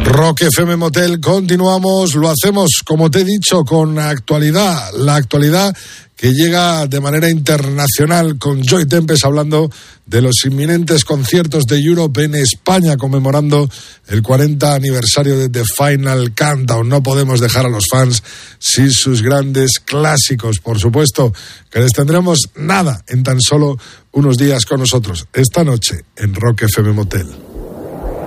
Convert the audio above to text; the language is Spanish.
Rock FM Motel, continuamos, lo hacemos, como te he dicho, con actualidad, la actualidad que llega de manera internacional con Joy Tempest hablando de los inminentes conciertos de Europe en España, conmemorando el 40 aniversario de The Final Countdown. No podemos dejar a los fans sin sus grandes clásicos, por supuesto, que les tendremos nada en tan solo unos días con nosotros, esta noche en Rock FM Motel.